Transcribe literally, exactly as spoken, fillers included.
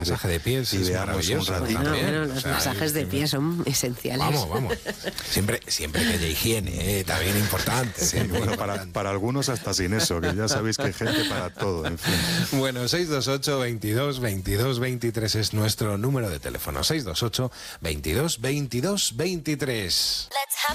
masaje de pies es maravilloso. Bueno, bueno, los o sea, masajes de pies son esenciales. Vamos, vamos. Siempre, siempre que haya higiene, ¿eh? También importante. Sí, bueno, para, para algunos hasta sin eso, que ya sabéis que hay gente para todo, en fin. Bueno, seis dos ocho, veintidós, veintidós, veintitrés es nuestro número de teléfono. seis dos ocho, veintidós, veintidós, veintitrés.